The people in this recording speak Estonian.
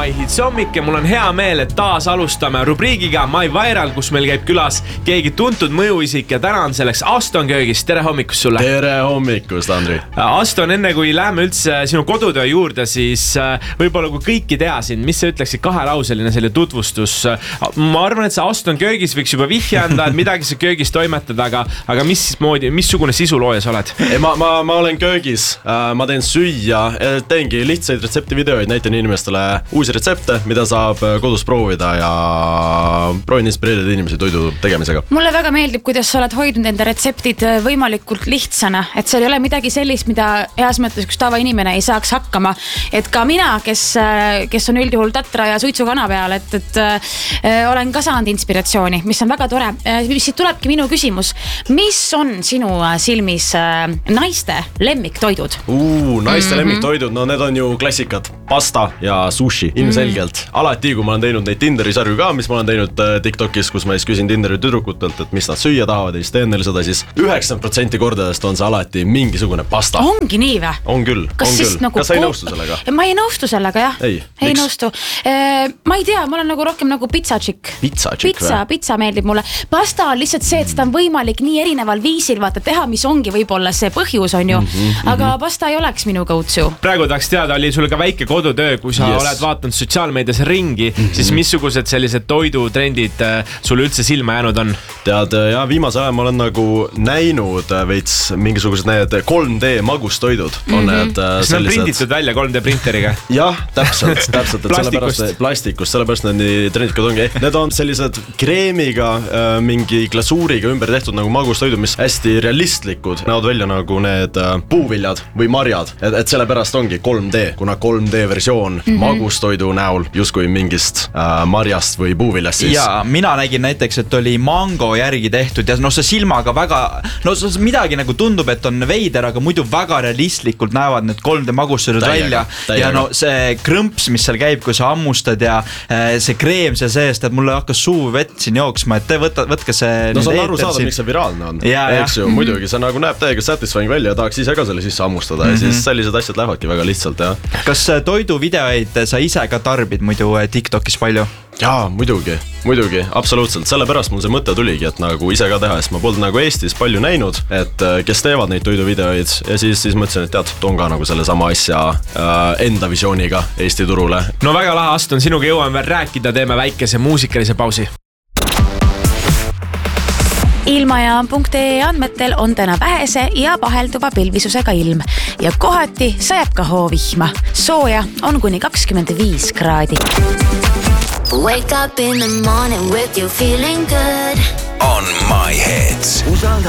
MyHits hommik ja mul on hea meel, et taas alustame rubriigiga MyViral, kus meil käib külas keegi tuntud mõjuisik ja täna on selleks Aston köögist. Tere hommikust sulle! Tere hommikust, Andri! Aston, enne kui läheme üldse sinu kodutöö juurde, siis võib-olla kui kõiki tea siin, mis sa ütleksid kahelauseline selle tutvustus? Ma arvan, et sa Aston köögis võiks juba vihja anda, et midagi sa köögis toimetada, aga missugune sisulooja sa oled? Ma olen köögis, ma teen süüa, teengi lihtsaid retseptivideoid, näitan inimestele uusi retsepte, mida saab kodus proovida ja proovin inspireerida inimesi toidu tegemisega. Mulle väga meeldib, kuidas sa oled hoidnud enda retseptid võimalikult lihtsana, et seal ei ole midagi sellist, mida heas mõttes üks tavainimene ei saaks hakkama. Et ka mina, kes on üldjuhul tatra ja suitsukana peal, et olen ka saanud inspiratsiooni, mis on väga tore. Siit tulebki minu küsimus. Mis on sinu silmis naiste lemmiktoidud? Naiste lemmiktoidud, no need on ju klassikad. Pasta ja sushi, ilmselgelt. Alati, kui ma olen teinud neid Tinderi sarju ka, mis ma olen teinud TikTokis, kus ma siis küsin Tinderi tüdrukutelt, et mis nad süüa tahavad ja siis teen neile seda, siis 90% kordadest on see alati mingisugune pasta. Ongi nii või? On küll. Nagu kas sa ei nõustu sellega? Ma ei nõustu sellega, jah. Ei nõustu. Ma ei tea, ma olen nagu rohkem nagu pitsatšik. Pitsa meeldib mulle. Pasta on lihtsalt see, et seda on võimalik nii erineval viisil vaata teha, mis ongi võib-olla see põhjus on ju. Aga pasta ei oleks minu go-to. Praegu tahaks teada, oli sul ka väike kodutöö, kui sa oled vaatanud sotsiaalmeedias ringi, siis missugused sellised toidutrendid sul üldse silma jäänud on? Tead, ja viimase ajal ma olen nagu näinud veits mingisugused need 3D magustoidud. On need kas need on prinditud välja 3D printeriga? Jah, täpselt. Plastikust, sellepärast need nii trendikad ongi. Need on sellised kreemiga, mingi glasuuriga ümber tehtud nagu magustoidud, mis hästi realistlikud. Näod välja nagu need puuviljad või marjad. Et sellepärast ongi 3D, kuna 3D versioon magustoidu näol justkui mingist marjast või puuviljast siis. Ja mina nägin näiteks, et oli mango järgi tehtud ja see silmaga väga, midagi nagu tundub, et on veider, aga muidu väga realistlikult näevad need 3D magustoidud välja. Ja see krõmps, mis seal käib, kui sa ammustad ja see kreem seal seest, et mulle hakkas suu vett siin jooksma, et võtke see... No see on aru saada, miks see viraalne on. Eks ju, muidugi, see nagu näeb täiega satisfying välja ja tahaks ise ka selle sisse ammustada ja siis sellised asjad lähevadki väga lihtsalt. Ja. Kas toiduvideoid sa ise ka tarbid muidu TikTokis palju? Jaa, muidugi, absoluutselt. Sellepärast mul see mõte tuligi, et nagu ise ka teha, sest ma polnud nagu Eestis palju näinud, et kes teevad neid toiduvideoid ja siis mõtlesin, et tead, toon ka nagu selle sama asja enda visiooniga Eesti turule. No väga lahe, Aston, sinuga jõuame veel rääkida, teeme väikese muusikalise pausi. Ilmajaam.ee andmetel on täna vähese ja vahelduva pilvisusega ilm ja kohati sajab ka hoovihma. Sooja on kuni 25 kraadi. Wake up in the morning with you feeling good. On MyHits. Usalda